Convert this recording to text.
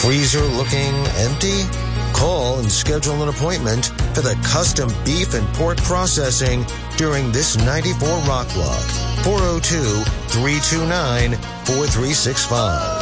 Freezer looking empty? Call and schedule an appointment for the custom beef and pork processing during this 94 Rock Block. 402-329-4365.